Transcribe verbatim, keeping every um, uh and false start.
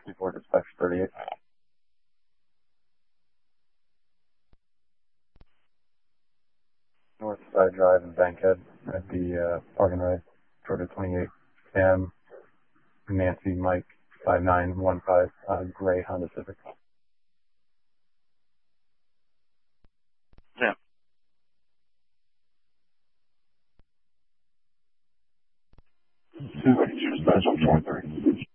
sixty-four dispatch thirty-eight. North Side Drive in Bankhead at the uh, park and ride, Georgia twenty-eight M, Nancy Mike five nine one five, uh, gray Honda Civic. Yeah. Two dispatch twenty-three.